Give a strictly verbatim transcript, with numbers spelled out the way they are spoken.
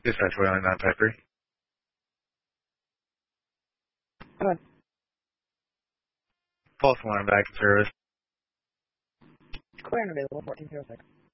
Dispatch one nine five three. Go ahead. False alarm back in service. Clear and available, fourteen oh six.